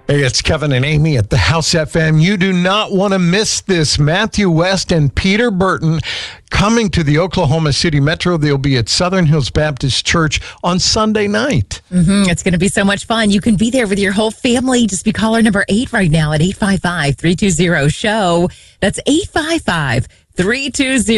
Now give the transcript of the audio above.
Hey, it's Kevin and Amy at the House FM. You do not want to miss this. Matthew West and Peter Burton coming to the Oklahoma City Metro. They'll be at Southern Hills Baptist Church on Sunday night. It's going to be so much fun. You can be there with your whole family. Just be caller number 8 right now at 855-320-SHOW. That's 855-320